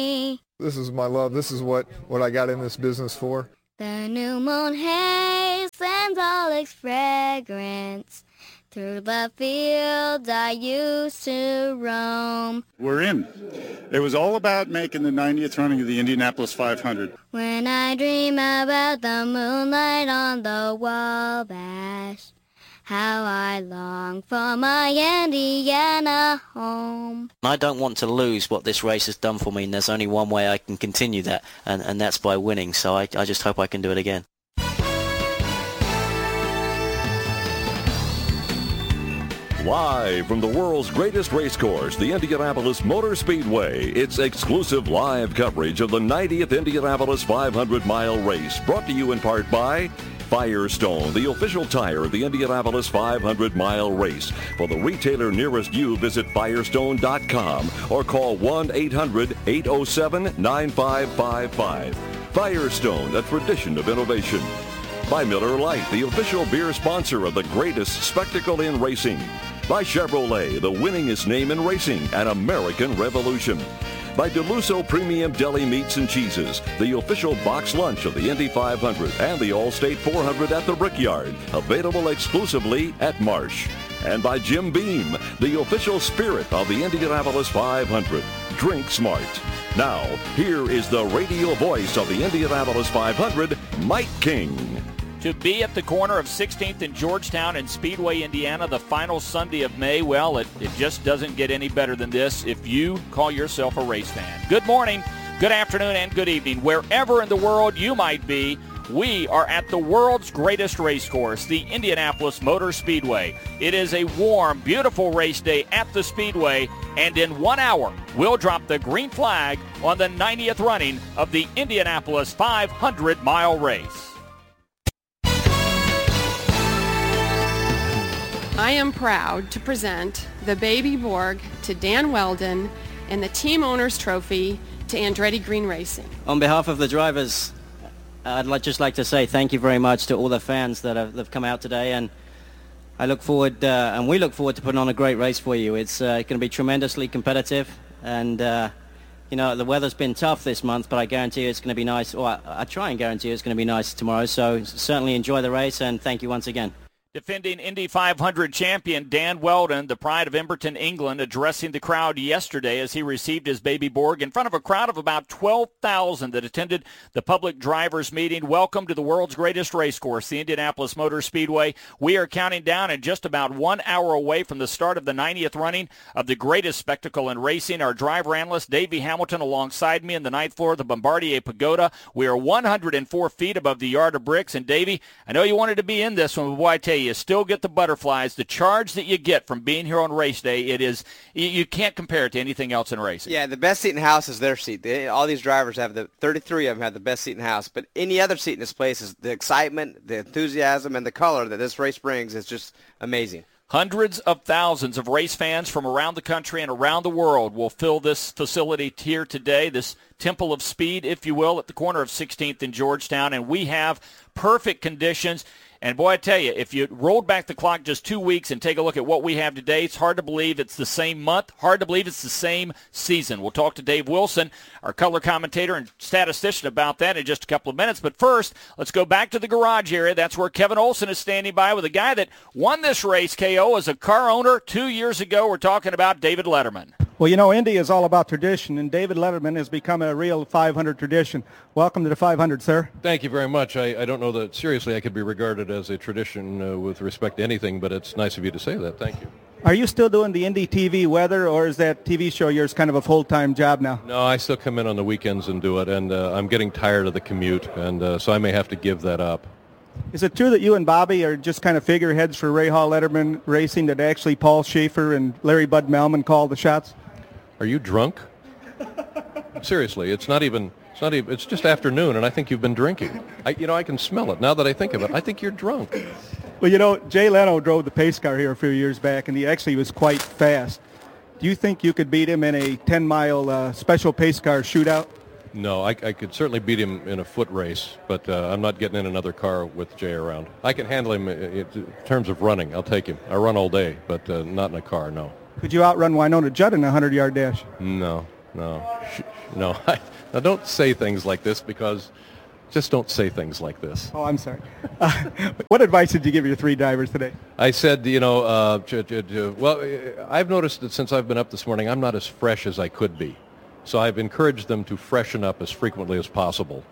This is my love. This is what I got in this business for. The new moon haze sends all its fragrance through the fields I used to roam. We're in. It was all about making the 90th running of the Indianapolis 500. When I dream about the moonlight on the Wabash, how I long for my Indiana home. I don't want to lose what this race has done for me, and there's only one way I can continue that, and that's by winning. So I just hope I can do it again. Live from the world's greatest race course, the Indianapolis Motor Speedway, it's exclusive live coverage of the 90th Indianapolis 500-mile race, brought to you in part by Firestone, the official tire of the Indianapolis 500-mile race. For the retailer nearest you, visit Firestone.com or call 1-800-807-9555. Firestone, a tradition of innovation. By Miller Lite, the official beer sponsor of the greatest spectacle in racing. By Chevrolet, the winningest name in racing, an American revolution. By DeLusso Premium Deli Meats and Cheeses, the official box lunch of the Indy 500 and the All-State 400 at the Brickyard, available exclusively at Marsh. And by Jim Beam, the official spirit of the Indianapolis 500. Drink smart. Now, here is the radio voice of the Indianapolis 500, Mike King. To be at the corner of 16th and Georgetown in Speedway, Indiana, the final Sunday of May, well, it just doesn't get any better than this if you call yourself a race fan. Good morning, good afternoon, and good evening. Wherever in the world you might be, we are at the world's greatest race course, the Indianapolis Motor Speedway. It is a warm, beautiful race day at the Speedway, and in 1 hour, we'll drop the green flag on the 90th running of the Indianapolis 500-mile race. I am proud to present the Baby Borg to Dan Weldon and the Team Owners Trophy to Andretti Green Racing. On behalf of the drivers, I'd just like to say thank you very much to all the fans that have come out today, and I look forward, and we look forward to putting on a great race for you. It's going to be tremendously competitive, and you know, the weather's been tough this month, but I guarantee you it's going to be nice. Or I try and guarantee you it's going to be nice tomorrow. So certainly enjoy the race, and thank you once again. Defending Indy 500 champion Dan Weldon, the pride of Emberton, England, addressing the crowd yesterday as he received his Baby Borg in front of a crowd of about 12,000 that attended the public drivers meeting. Welcome to the world's greatest race course, the Indianapolis Motor Speedway. We are counting down and just about 1 hour away from the start of the 90th running of the greatest spectacle in racing. Our driver analyst, Davey Hamilton, alongside me in the ninth floor of the Bombardier Pagoda. We are 104 feet above the Yard of Bricks. And Davey, I know you wanted to be in this one, but boy, I tell you, you still get the butterflies. The charge that you get from being here on race day, it is, you can't compare it to anything else in racing. Yeah, the best seat in the house is their seat. All these drivers have 33 of them have the best seat in the house. But any other seat in this place is the excitement, the enthusiasm, and the color that this race brings is just amazing. Hundreds of thousands of race fans from around the country and around the world will fill this facility here today, this Temple of Speed, if you will, at the corner of 16th and Georgetown. And we have perfect conditions. And boy, I tell you, if you rolled back the clock just 2 weeks and take a look at what we have today, it's hard to believe it's the same month, hard to believe it's the same season. We'll talk to Dave Wilson, our color commentator and statistician, about that in just a couple of minutes. But first, let's go back to the garage area. That's where Kevin Olson is standing by with a guy that won this race, KO, as a car owner 2 years ago. We're talking about David Letterman. Well, you know, Indy is all about tradition, and David Letterman has become a real 500 tradition. Welcome to the 500, sir. Thank you very much. I don't know that, seriously, I could be regarded as a tradition with respect to anything, but it's nice of you to say that. Thank you. Are you still doing the Indy TV weather, or is that TV show yours kind of a full-time job now? No, I still come in on the weekends and do it, and I'm getting tired of the commute, and so I may have to give that up. Is it true that you and Bobby are just kind of figureheads for Ray Hall Letterman Racing, that actually Paul Schaefer and Larry Bud Melman call the shots? Are you drunk? Seriously, it's just afternoon, and I think you've been drinking. I can smell it now that I think of it. I think you're drunk. Well, you know, Jay Leno drove the pace car here a few years back, and he actually was quite fast. Do you think you could beat him in a 10-mile special pace car shootout? No, I could certainly beat him in a foot race, but I'm not getting in another car with Jay around. I can handle him in terms of running. I'll take him. I run all day, but not in a car, no. Could you outrun Winona Judd in a 100-yard dash? No. No, now don't say things like this because just don't say things like this. Oh, I'm sorry. What advice did you give your 3 drivers today? I said, well, I've noticed that since I've been up this morning, I'm not as fresh as I could be. So I've encouraged them to freshen up as frequently as possible.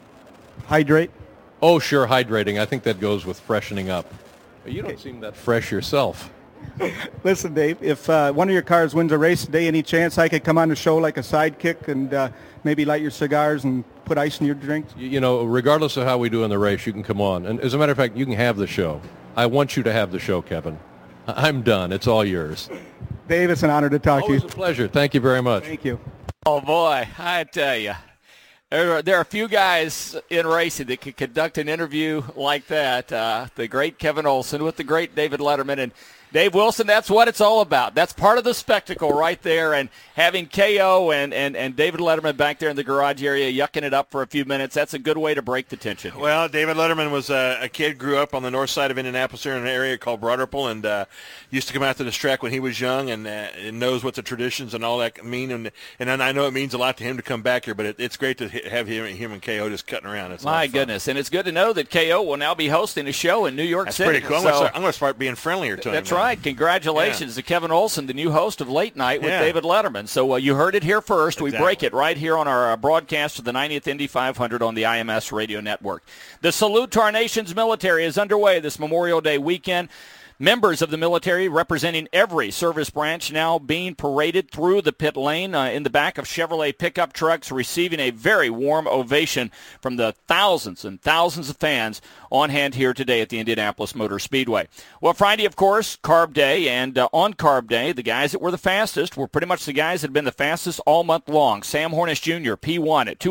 Hydrate? Oh, sure, hydrating. I think that goes with freshening up. But you don't seem that fresh yourself. Listen, Dave, if one of your cars wins a race today, any chance I could come on the show like a sidekick and maybe light your cigars and put ice in your drinks? Regardless of how we do in the race, you can come on. And as a matter of fact, you can have the show. I want you to have the show, Kevin. I'm done. It's all yours. Dave, it's an honor to talk to you. Always a pleasure. Thank you very much. Thank you. Oh, boy, I tell you. There are a few guys in racing that could conduct an interview like that. The great Kevin Olson with the great David Letterman. And Dave Wilson, that's what it's all about. That's part of the spectacle right there. And having KO and David Letterman back there in the garage area yucking it up for a few minutes, that's a good way to break the tension. Well, David Letterman was a kid, grew up on the north side of Indianapolis here in an area called Broad Ripple, and used to come out to this track when he was young and knows what the traditions and all that mean. And I know it means a lot to him to come back here, but it's great to have him and KO just cutting around. It's My goodness. And it's good to know that KO will now be hosting a show in New York City. That's pretty cool. I'm going to start being friendlier to him. That's right. Congratulations to Kevin Olson, the new host of Late Night with David Letterman. So you heard it here first. Exactly. We break it right here on our broadcast of the 90th Indy 500 on the IMS Radio Network. The Salute to Our Nation's Military is underway this Memorial Day weekend. Members of the military representing every service branch now being paraded through the pit lane in the back of Chevrolet pickup trucks, receiving a very warm ovation from the thousands and thousands of fans on hand here today at the Indianapolis Motor Speedway. Well, Friday, of course, Carb Day, and on Carb Day, the guys that were the fastest were pretty much the guys that had been the fastest all month long. Sam Hornish Jr., P1 at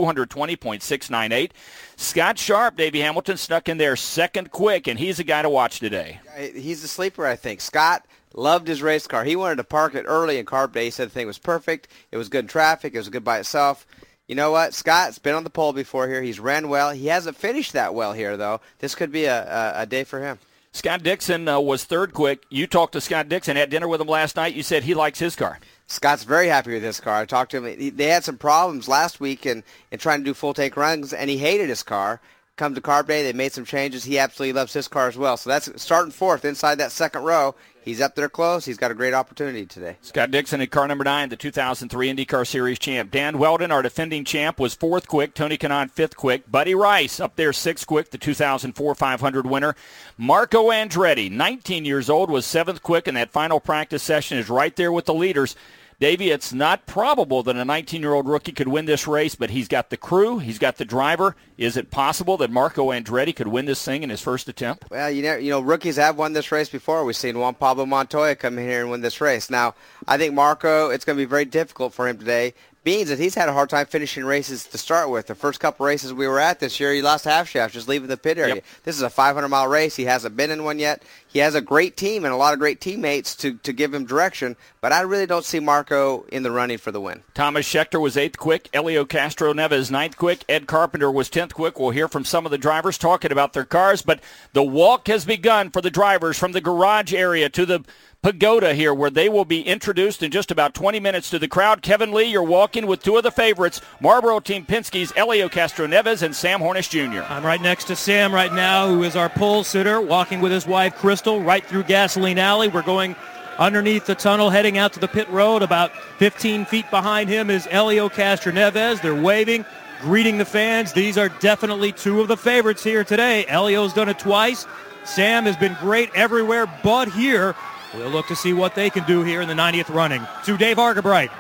220.698. Scott Sharp, Davey Hamilton, snuck in there second quick, and he's a guy to watch today. He's the sleeper, I think. Scott loved his race car. He wanted to park it early in Carb Day. He said the thing was perfect. It was good in traffic. It was good by itself. You know what? Scott's been on the pole before here. He's ran well. He hasn't finished that well here, though. This could be a day for him. Scott Dixon was third quick. You talked to Scott Dixon, had dinner with him last night. You said he likes his car. Scott's very happy with his car. I talked to him. They had some problems last week in trying to do full tank runs, and he hated his car. Come to Carb Day, they made some changes. He absolutely loves his car as well. So that's starting fourth inside that second row. He's up there close. He's got a great opportunity today. Scott Dixon in car number 9, the 2003 IndyCar Series champ. Dan Weldon, our defending champ, was fourth quick. Tony Kanaan, fifth quick. Buddy Rice up there sixth quick, the 2004 500 winner. Marco Andretti, 19 years old, was seventh quick, and that final practice session is right there with the leaders. Davey, it's not probable that a 19-year-old rookie could win this race, but he's got the crew, he's got the driver. Is it possible that Marco Andretti could win this thing in his first attempt? Well, you know, rookies have won this race before. We've seen Juan Pablo Montoya come in here and win this race. Now, I think Marco, it's going to be very difficult for him today. Beans that he's had a hard time finishing races to start with. The first couple races we were at this year, he lost half shaft just leaving the pit area. Yep. This is a 500-mile race. He hasn't been in one yet. He has a great team and a lot of great teammates to give him direction, but I really don't see Marco in the running for the win. Thomas Schechter was 8th quick. Elio Castro Neves 9th quick. Ed Carpenter was 10th quick. We'll hear from some of the drivers talking about their cars, but the walk has begun for the drivers from the garage area to the pagoda here, where they will be introduced in just about 20 minutes to the crowd. Kevin Lee, you're walking with two of the favorites, Marlboro Team Penske's Elio Castro Neves and Sam Hornish Jr. I'm right next to Sam right now, who is our pole sitter, walking with his wife Crystal right through Gasoline Alley. We're going underneath the tunnel, heading out to the pit road. About 15 feet behind him is Elio Castro Neves. They're waving, greeting the fans. These are definitely two of the favorites here today. Elio's done it twice. Sam has been great everywhere but here. We'll look to see what they can do here in the 90th running. To Dave Argabright.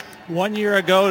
1 year ago,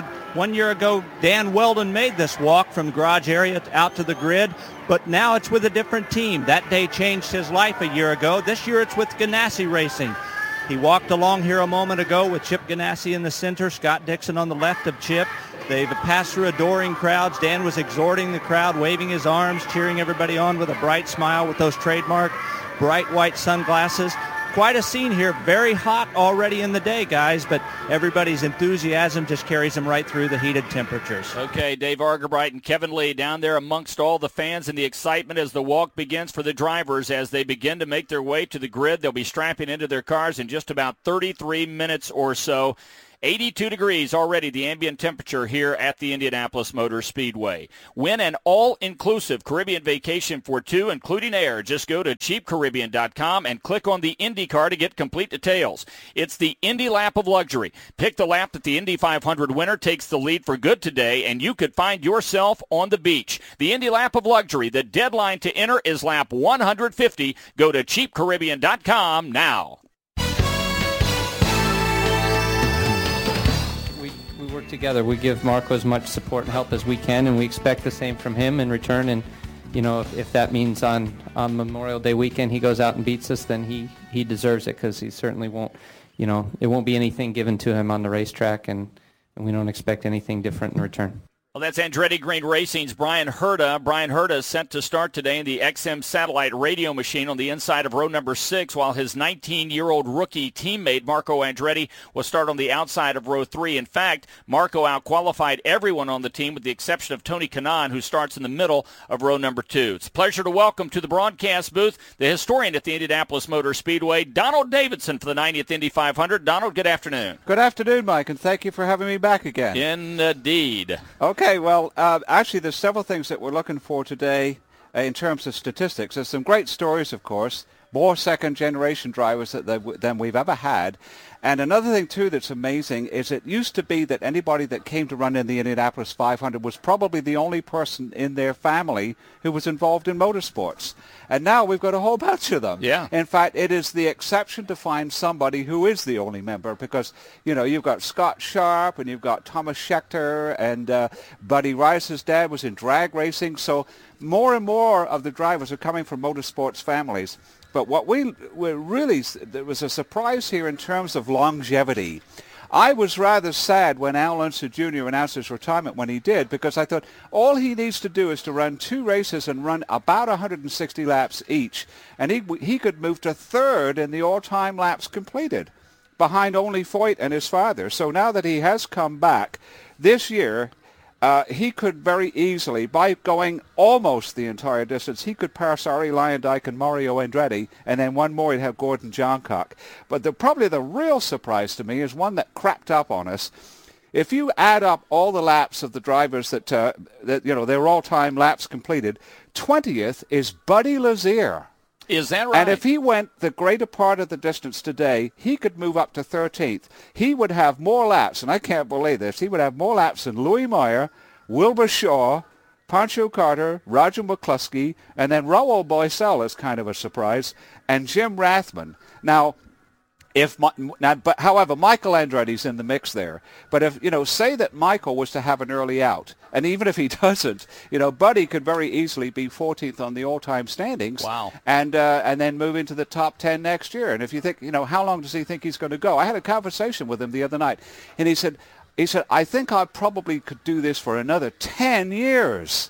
Dan Weldon made this walk from the garage area out to the grid, but now it's with a different team. That day changed his life a year ago. This year it's with Ganassi Racing. He walked along here a moment ago with Chip Ganassi in the center, Scott Dixon on the left of Chip. They've passed through adoring crowds. Dan was exhorting the crowd, waving his arms, cheering everybody on with a bright smile with those trademark bright white sunglasses. Quite a scene here. Very hot already in the day, guys, but everybody's enthusiasm just carries them right through the heated temperatures. Okay, Dave Argabright and Kevin Lee down there amongst all the fans and the excitement as the walk begins for the drivers. As they begin to make their way to the grid, they'll be strapping into their cars in just about 33 minutes or so. 82 degrees already, the ambient temperature here at the Indianapolis Motor Speedway. Win an all-inclusive Caribbean vacation for two, including air. Just go to cheapcaribbean.com and click on the IndyCar to get complete details. It's the Indy Lap of Luxury. Pick the lap that the Indy 500 winner takes the lead for good today, and you could find yourself on the beach. The Indy Lap of Luxury. The deadline to enter is lap 150. Go to cheapcaribbean.com now. We work together. We give Marco as much support and help as we can, and we expect the same from him in return. And if that means on Memorial Day weekend he goes out and beats us, then he deserves it, because he certainly won't. It won't be anything given to him on the racetrack, and we don't expect anything different in return. Well, that's Andretti Green Racing's Brian Herta. Brian Herta is set to start today in the XM satellite radio machine on the inside of row number 6, while his 19-year-old rookie teammate, Marco Andretti, will start on the outside of row 3. In fact, Marco outqualified everyone on the team with the exception of Tony Kanaan, who starts in the middle of row number 2. It's a pleasure to welcome to the broadcast booth the historian at the Indianapolis Motor Speedway, Donald Davidson, for the 90th Indy 500. Donald, good afternoon. Good afternoon, Mike, and thank you for having me back again. Indeed. Okay, well, actually, there's several things that we're looking for today in terms of statistics. There's some great stories, of course, more second-generation drivers than we've ever had. And another thing, too, that's amazing is it used to be that anybody that came to run in the Indianapolis 500 was probably the only person in their family who was involved in motorsports. And now we've got a whole bunch of them. Yeah. In fact, it is the exception to find somebody who is the only member, because, you've got Scott Sharp and you've got Thomas Schechter, and Buddy Rice's dad was in drag racing. So more and more of the drivers are coming from motorsports families. But what there was a surprise here in terms of longevity. I was rather sad when Al Unser Jr. announced his retirement when he did, because I thought all he needs to do is to run 2 races and run about 160 laps each, and he could move to 3rd in the all-time laps completed, behind only Foyt and his father. So now that he has come back this year, he could very easily, by going almost the entire distance, he could pass Arie Luyendyk and Mario Andretti, and then one more he'd have Gordon Johncock. But probably the real surprise to me is one that cracked up on us. If you add up all the laps of the drivers that their all-time laps completed, 20th is Buddy Lazier. Is that right? And if he went the greater part of the distance today, he could move up to 13th. He would have more laps, and I can't believe this, he would have more laps than Louis Meyer, Wilbur Shaw, Pancho Carter, Roger McCluskey, and then Raul Boesel is kind of a surprise, and Jim Rathman. Now, however, Michael Andretti's in the mix there. But if, say that Michael was to have an early out, and even if he doesn't, Buddy could very easily be 14th on the all-time standings. Wow. And then move into the top 10 next year. And if you think, how long does he think he's going to go? I had a conversation with him the other night, and he said, I think I probably could do this for another 10 years.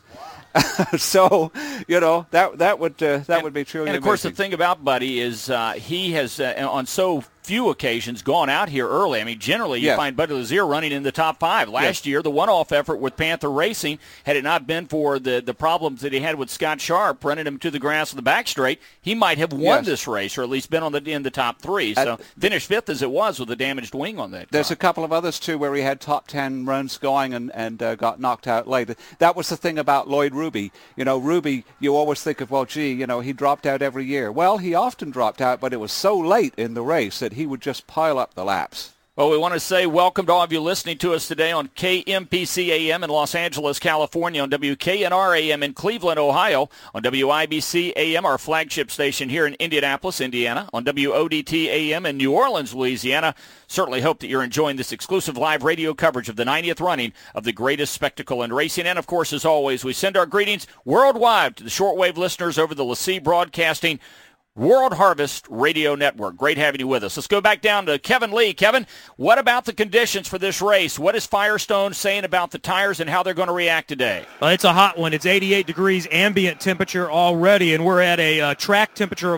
So, that would be truly amazing. And, of course, the thing about Buddy is he has, on so few occasions, gone out here early. I mean, generally, you find Buddy Lazier running in the top 5. Last year, the one-off effort with Panther Racing, had it not been for the problems that he had with Scott Sharp running him to the grass of the back straight, he might have won this race, or at least been in the top 3. So finished 5th as it was with a damaged wing on that car. There's a couple of others, too, where he had top 10 runs going and got knocked out late. That was the thing about Lloyd Ruby. Ruby, you always think of, he dropped out every year. Well, he often dropped out, but it was so late in the race that he would just pile up the laps. Well, we want to say welcome to all of you listening to us today on KMPC AM in Los Angeles, California, on WKNR AM in Cleveland, Ohio, on WIBC AM, our flagship station here in Indianapolis, Indiana, on WODT AM in New Orleans, Louisiana. Certainly hope that you're enjoying this exclusive live radio coverage of the 90th running of the greatest spectacle in racing. And, of course, as always, we send our greetings worldwide to the shortwave listeners over the LaCie Broadcasting World Harvest Radio Network. Great having you with us. Let's go back down to Kevin Lee. Kevin, what about the conditions for this race? What is Firestone saying about the tires and how they're going to react today? Well, it's a hot one. It's 88 degrees ambient temperature already, and we're at a track temperature of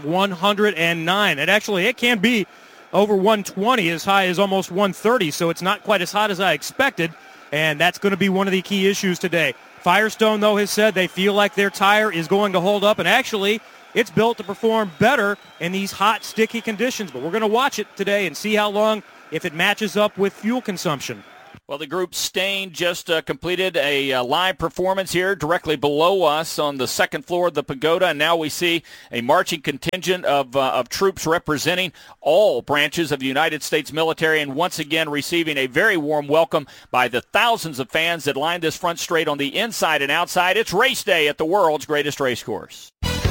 109. And actually, it can be over 120, as high as almost 130, so it's not quite as hot as I expected, and that's going to be one of the key issues today. Firestone, though, has said they feel like their tire is going to hold up, and actually it's built to perform better in these hot, sticky conditions. But we're going to watch it today and see how long if it matches up with fuel consumption. Well, the group Stain just completed a live performance here directly below us on the second floor of the pagoda, and now we see a marching contingent of troops representing all branches of the United States military, and once again receiving a very warm welcome by the thousands of fans that line this front straight on the inside and outside. It's race day at the world's greatest race course.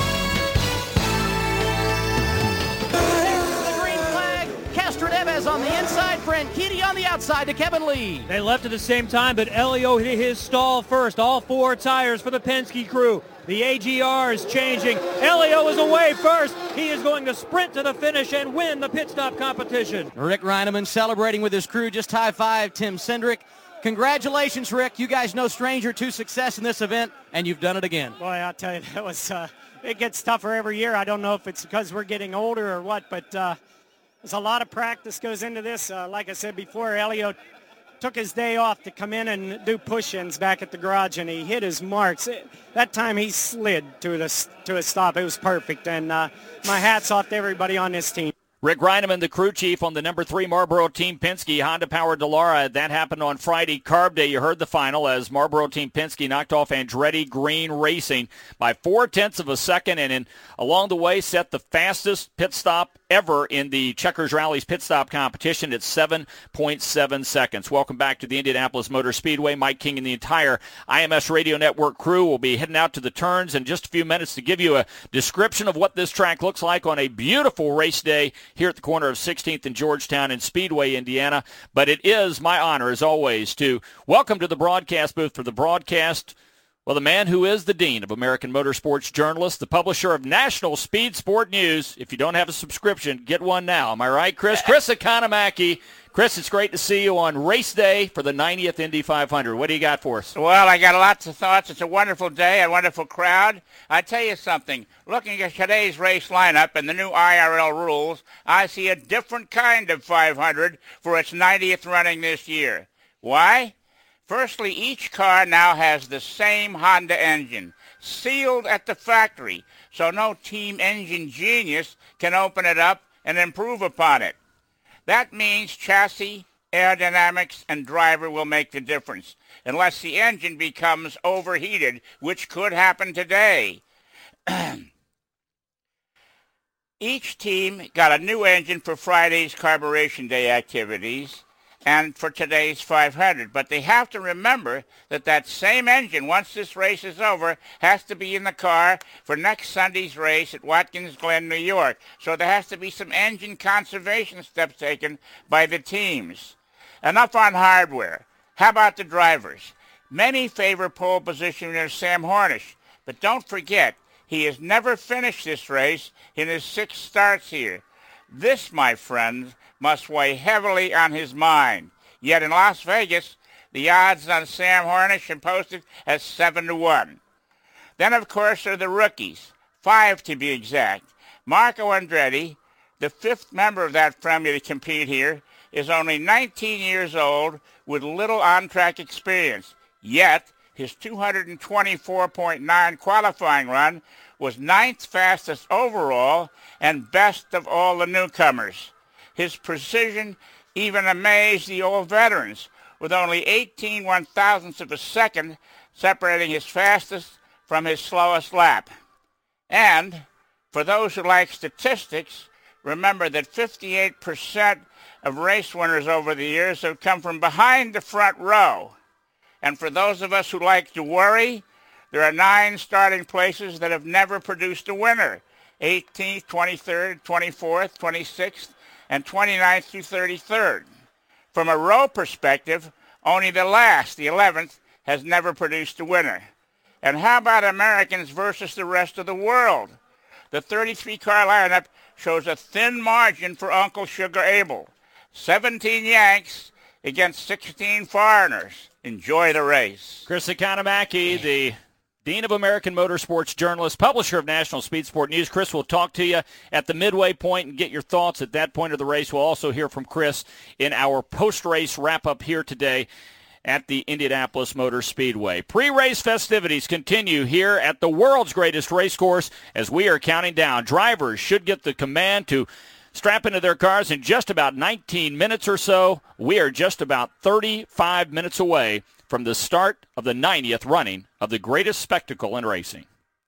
On the inside, Franchitti on the outside to Kevin Lee. They left at the same time, but Elio hit his stall first. All 4 tires for the Penske crew. The AGR is changing. Elio is away first. He is going to sprint to the finish and win the pit stop competition. Rick Reineman celebrating with his crew. Just high-five Tim Cindric. Congratulations, Rick. You guys no stranger to success in this event, and you've done it again. Boy, I'll tell you, that was it gets tougher every year. I don't know if it's because we're getting older or what, but there's a lot of practice goes into this. Like I said before, Elio took his day off to come in and do push-ins back at the garage, and he hit his marks. That time he slid to a stop. It was perfect, and my hat's off to everybody on this team. Rick Reineman, the crew chief on the number 3 Marlboro Team Penske Honda-powered Dallara. That happened on Friday, Carb Day. You heard the final as Marlboro Team Penske knocked off Andretti Green Racing by 0.4 of a second, and along the way set the fastest pit stop ever in the Checkers Rally's pit stop competition at 7.7 seconds. Welcome back to the Indianapolis Motor Speedway. Mike King and the entire IMS Radio Network crew will be heading out to the turns in just a few minutes to give you a description of what this track looks like on a beautiful race day here at the corner of 16th and Georgetown in Speedway, Indiana. But it is my honor, as always, to welcome to the broadcast booth for the broadcast, well, the man who is the dean of American Motorsports Journalists, the publisher of National Speed Sport News. If you don't have a subscription, get one now. Am I right, Chris? Chris Economaki. Chris, it's great to see you on race day for the 90th Indy 500. What do you got for us? Well, I got lots of thoughts. It's a wonderful day, a wonderful crowd. I tell you something. Looking at today's race lineup and the new IRL rules, I see a different kind of 500 for its 90th running this year. Why? Firstly, each car now has the same Honda engine, sealed at the factory, so no team engine genius can open it up and improve upon it. That means chassis, aerodynamics, and driver will make the difference, unless the engine becomes overheated, which could happen today. Each team got a new engine for Friday's Carburation Day activities and for today's 500. But they have to remember that that same engine, once this race is over, has to be in the car for next Sunday's race at Watkins Glen, New York. So there has to be some engine conservation steps taken by the teams. Enough on hardware. How about the drivers? Many favor pole position winner Sam Hornish, but don't forget, he has never finished this race in his 6 starts here. This, my friends, must weigh heavily on his mind. Yet in Las Vegas, the odds on Sam Hornish are posted as 7-1. Then, of course, are the rookies, 5 to be exact. Marco Andretti, the 5th member of that family to compete here, is only 19 years old with little on-track experience. Yet, his 224.9 qualifying run was 9th fastest overall and best of all the newcomers. His precision even amazed the old veterans, with only 18 one-thousandths of a second separating his fastest from his slowest lap. And for those who like statistics, remember that 58% of race winners over the years have come from behind the front row. And for those of us who like to worry, there are 9 starting places that have never produced a winner: 18th, 23rd, 24th, 26th, and 29th through 33rd. From a row perspective, only the last, the 11th, has never produced a winner. And how about Americans versus the rest of the world? The 33-car lineup shows a thin margin for Uncle Sugar Abel. 17 Yanks against 16 foreigners. Enjoy the race. Chris Economaki, the Dean of American Motorsports Journalist, publisher of National Speed Sport News. Chris will talk to you at the midway point and get your thoughts at that point of the race. We'll also hear from Chris in our post-race wrap-up here today at the Indianapolis Motor Speedway. Pre-race festivities continue here at the world's greatest race course as we are counting down. Drivers should get the command to strap into their cars in just about 19 minutes or so. We are just about 35 minutes away from the start of the 90th running of the greatest spectacle in racing.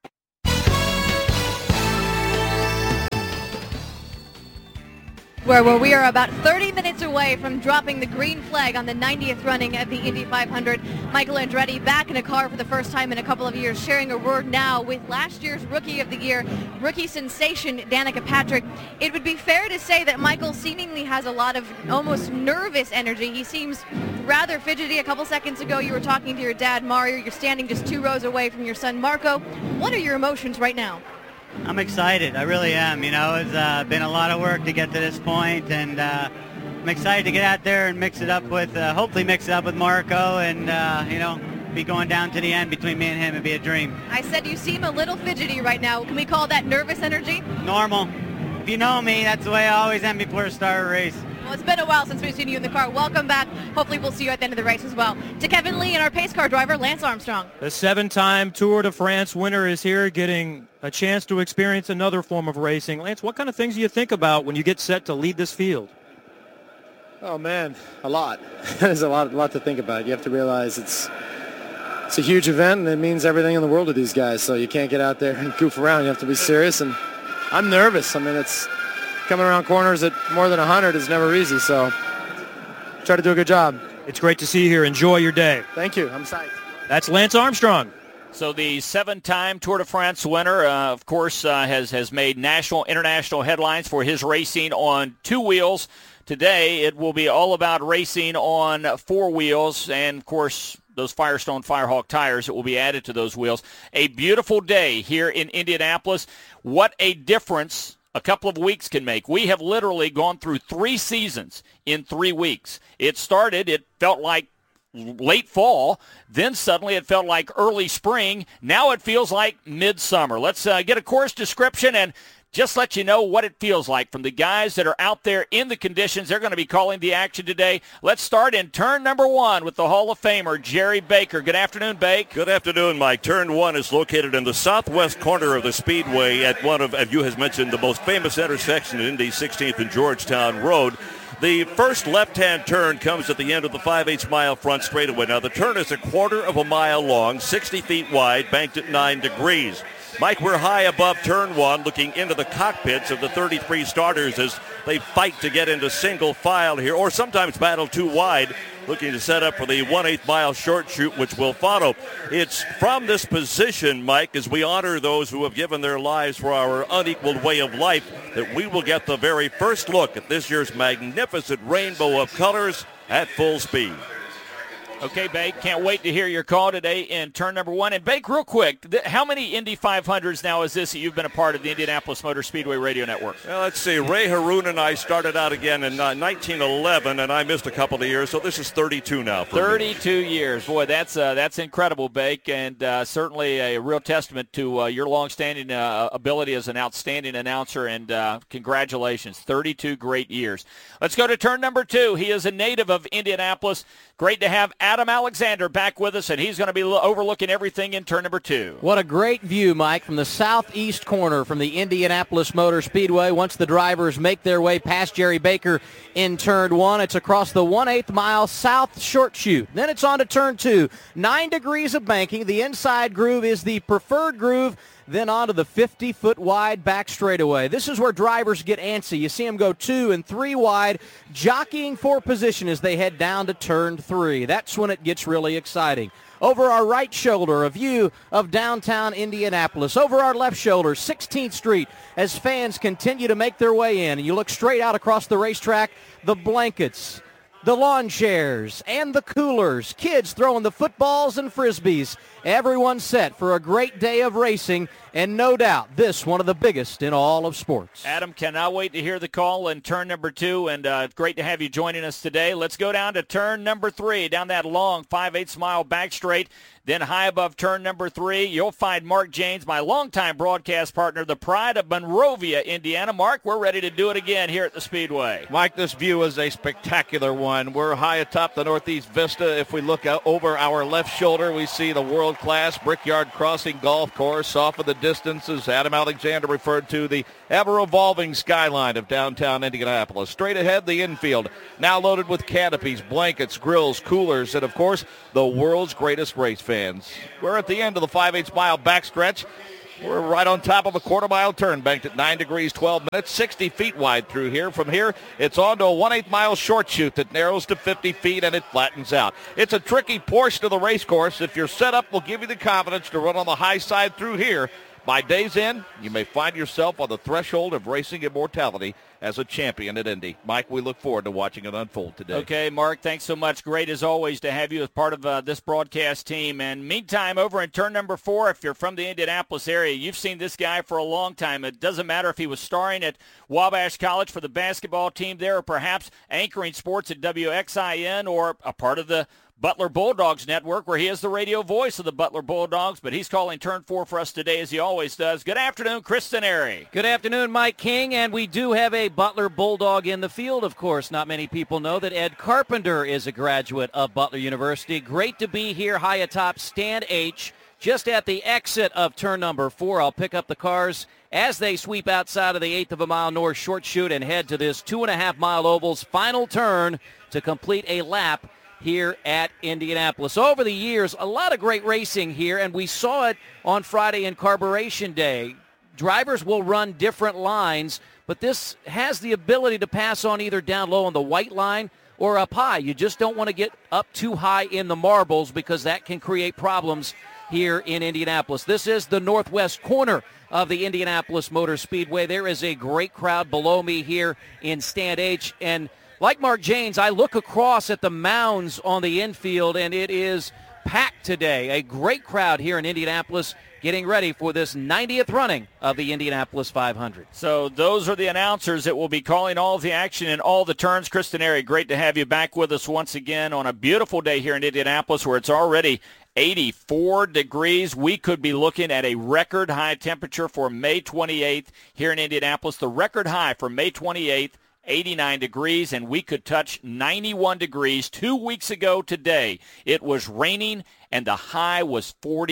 Where we are about 30 minutes away from dropping the green flag on the 90th running of the Indy 500. Michael Andretti back in a car for the first time in a couple of years, sharing a word now with last year's Rookie of the Year, rookie sensation Danica Patrick. It would be fair to say that Michael seemingly has a lot of almost nervous energy. He seems rather fidgety. A couple seconds ago you were talking to your dad, Mario. You're standing just 2 rows away from your son, Marco. What are your emotions right now? I'm excited. I really am. You know, it's been a lot of work to get to this point, and I'm excited to get out there and mix it up with, hopefully mix it up with Marco, and, you know, be going down to the end between me and him. It'd be a dream. I said you seem a little fidgety right now. Can we call that nervous energy? Normal. If you know me, that's the way I always am before I start a race. Well, it's been a while since we've seen you in the car. Welcome back. Hopefully we'll see you at the end of the race as well. To Kevin Lee and our pace car driver, Lance Armstrong. The 7-time Tour de France winner is here getting a chance to experience another form of racing. Lance, what kind of things do you think about when you get set to lead this field? Oh, man, a lot. There's a lot to think about. You have to realize it's a huge event, and it means everything in the world to these guys, so you can't get out there and goof around. You have to be serious, and I'm nervous. I mean, it's coming around corners at more than 100 is never easy, so try to do a good job. It's great to see you here. Enjoy your day. Thank you. I'm psyched. That's Lance Armstrong. So the 7-time Tour de France winner, of course, has made national, international headlines for his racing on 2 wheels. Today, it will be all about racing on 4 wheels, and, of course, those Firestone Firehawk tires that will be added to those wheels. A beautiful day here in Indianapolis. What a difference a couple of weeks can make. We have literally gone through 3 seasons in 3 weeks. It felt like late fall, then suddenly it felt like early spring. Now it feels like midsummer. Let's get a course description and just let you know what it feels like from the guys that are out there in the conditions. They're going to be calling the action today. Let's start in turn number 1 with the Hall of Famer, Jerry Baker. Good afternoon, Bake. Good afternoon, Mike. Turn 1 is located in the southwest corner of the Speedway at one of, as you has mentioned, the most famous intersection in Indy, 16th and Georgetown Road. The first left-hand turn comes at the end of the 5/8 mile front straightaway. Now, the turn is a 1/4 mile long, 60 feet wide, banked at 9 degrees. Mike, we're high above turn 1, looking into the cockpits of the 33 starters as they fight to get into single file here, or sometimes battle too wide, looking to set up for the 1/8 mile short chute, which will follow. It's from this position, Mike, as we honor those who have given their lives for our unequaled way of life, that we will get the very first look at this year's magnificent rainbow of colors at full speed. Okay, Bake, can't wait to hear your call today in turn number 1. And Bake, real quick, how many Indy 500s now is this that you've been a part of the Indianapolis Motor Speedway Radio Network? Well, let's see. Ray Haroon and I started out again in 1911, and I missed a couple of years, so this is 32 now for 32 me. Years. Boy, that's incredible, Bake, and certainly a real testament to your long-standing ability as an outstanding announcer, and congratulations. 32 great years. Let's go to turn number 2. He is a native of Indianapolis. Great to have Adam Alexander back with us, and he's going to be overlooking everything in turn number 2. What a great view, Mike, from the southeast corner from the Indianapolis Motor Speedway. Once the drivers make their way past Jerry Baker in turn 1, it's across the 1/8 mile south short chute. Then it's on to turn 2. 9 degrees of banking. The inside groove is the preferred groove. Then onto the 50-foot wide back straightaway. This is where drivers get antsy. You see them go 2 and 3 wide, jockeying for position as they head down to turn 3. That's when it gets really exciting. Over our right shoulder, a view of downtown Indianapolis. Over our left shoulder, 16th Street, as fans continue to make their way in. And you look straight out across the racetrack, the blankets, the lawn chairs, and the coolers. Kids throwing the footballs and frisbees. Everyone's set for a great day of racing, and no doubt this one of the biggest in all of sports. Adam, cannot wait to hear the call in turn number 2, and great to have you joining us today. Let's go down to turn number 3, down that long 5/8 mile back straight. Then high above turn number 3, you'll find Mark Janes, my longtime broadcast partner, the pride of Monrovia, Indiana. Mark, we're ready to do it again here at the Speedway. Mike, this view is a spectacular one. We're high atop the Northeast Vista. If we look out over our left shoulder, we see the world-class Brickyard Crossing Golf Course. Off in the distance, as Adam Alexander referred to, the ever-evolving skyline of downtown Indianapolis. Straight ahead, the infield, now loaded with canopies, blankets, grills, coolers, and, of course, the world's greatest race fans. We're at the end of the 5/8 mile backstretch. We're right on top of a quarter-mile turn, banked at 9 degrees, 12 minutes, 60 feet wide through here. From here, it's on to a 1/8 mile short chute that narrows to 50 feet, and it flattens out. It's a tricky portion of the race course. If your setup will give you the confidence to run on the high side through here, by day's end, you may find yourself on the threshold of racing immortality as a champion at Indy. Mike, we look forward to watching it unfold today. Okay, Mark, thanks so much. Great as always to have you as part of this broadcast team. And meantime, over in turn number 4, if you're from the Indianapolis area, you've seen this guy for a long time. It doesn't matter if he was starring at Wabash College for the basketball team there, or perhaps anchoring sports at WXIN, or a part of the Butler Bulldogs Network, where he is the radio voice of the Butler Bulldogs, but he's calling turn 4 for us today, as he always does. Good afternoon, Chris Staneri. Good afternoon, Mike King, and we do have a Butler Bulldog in the field, of course. Not many people know that Ed Carpenter is a graduate of Butler University. Great to be here high atop Stand H, just at the exit of turn number 4. I'll pick up the cars as they sweep outside of the 1/8 of a mile north short chute and head to this 2.5-mile oval's final turn to complete a lap here at Indianapolis. Over the years, a lot of great racing here, and we saw it on Friday in Carburation Day. Drivers will run different lines, but this has the ability to pass on either down low on the white line or up high. You just don't want to get up too high in the marbles, because that can create problems here in Indianapolis. This is the northwest corner of the Indianapolis Motor Speedway. There is a great crowd below me here in Stand H, and like Mark Janes, I look across at the mounds on the infield, and it is packed today. A great crowd here in Indianapolis getting ready for this 90th running of the Indianapolis 500. So those are the announcers that will be calling all of the action and all the turns. Chris Staneri, great to have you back with us once again on a beautiful day here in Indianapolis, where it's already 84 degrees. We could be looking at a record high temperature for May 28th here in Indianapolis. The record high for May 28th, 89 degrees, and we could touch 91 degrees 2 weeks ago today. It was raining, and the high was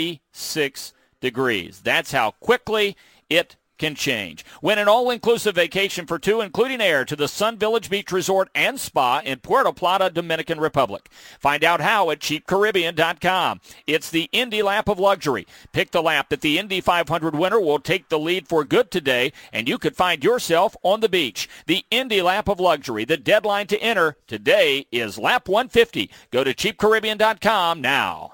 46 degrees. That's how quickly it can change. Win an all-inclusive vacation for 2, including air, to the Sun Village Beach Resort and Spa in Puerto Plata, Dominican Republic. Find out how at cheapcaribbean.com. It's the Indy Lap of Luxury. Pick the lap that the Indy 500 winner will take the lead for good today, and you could find yourself on the beach. The Indy Lap of Luxury. The deadline to enter today is lap 150. Go to cheapcaribbean.com now.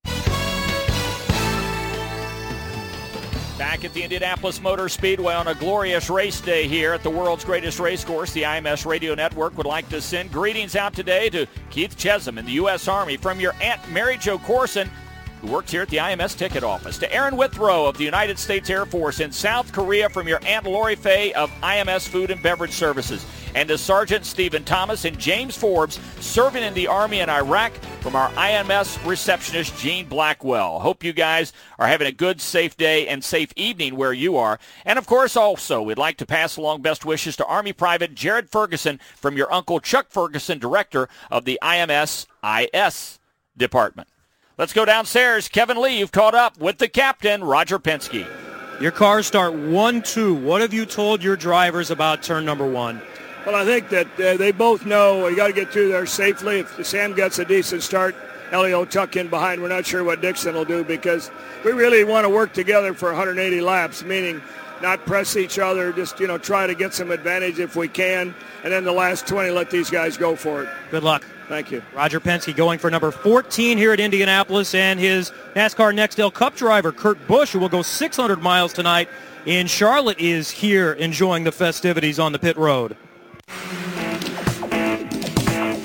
Back at the Indianapolis Motor Speedway on a glorious race day here at the world's greatest race course, the IMS Radio Network would like to send greetings out today to Keith Chesum in the U.S. Army, from your Aunt Mary Jo Corson, who works here at the IMS ticket office, to Aaron Withrow of the United States Air Force in South Korea, from your Aunt Lori Fay of IMS Food and Beverage Services, and to Sergeant Stephen Thomas and James Forbes, serving in the Army in Iraq, from our IMS receptionist, Jean Blackwell. Hope you guys are having a good, safe day and safe evening where you are. And, of course, also, we'd like to pass along best wishes to Army Private Jared Ferguson from your Uncle Chuck Ferguson, Director of the IMS IS Department. Let's go downstairs. Kevin Lee, you've caught up with the captain, Roger Penske. Your cars start 1-2. What have you told your drivers about turn number 1? Well, I think that they both know you got to get through there safely. If Sam gets a decent start, Elliott will tuck in behind. We're not sure what Dixon will do, because we really want to work together for 180 laps, meaning not press each other, just, try to get some advantage if we can, and then the last 20, let these guys go for it. Good luck. Thank you. Roger Penske going for number 14 here at Indianapolis, and his NASCAR Nextel Cup driver, Kurt Busch, who will go 600 miles tonight in Charlotte, is here enjoying the festivities on the pit road. And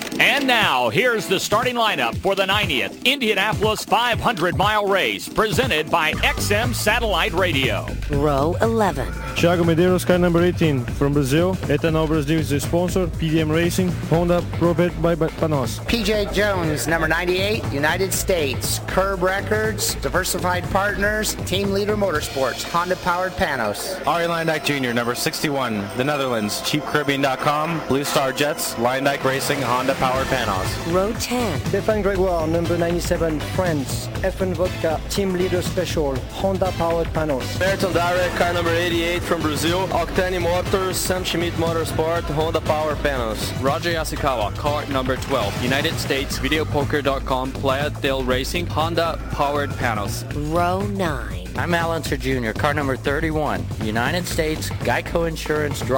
now, here's the starting lineup for the 90th Indianapolis 500-mile race, presented by XM Satellite Radio. Row 11. Thiago Medeiros, car number 18 from Brazil. Ethanol Brazil is the sponsor. PDM Racing, Honda, provided by Panos. PJ Jones, number 98, United States. Curb Records, Diversified Partners, Team Leader Motorsports, Honda-powered Panos. Arie Luyendyk Jr., number 61, the Netherlands. CheapCaribbean.com, Blue Star Jets, Luyendyk Racing, Honda-powered Panos. Row 10. Stéphane Grégoire, number 97, France. FN Vodka, Team Leader Special, Honda-powered Panos. Ayrton Direct, car number 88 from Brazil. Octane Motors, Sam Schmidt Motorsport, Honda-powered Panos. Roger Yasukawa, car number 12, United States, Videopoker.com, Playa del Racing, Honda-powered Panos. Row 9. I'm Alan Sir Jr., car number 31, United States, Geico Insurance,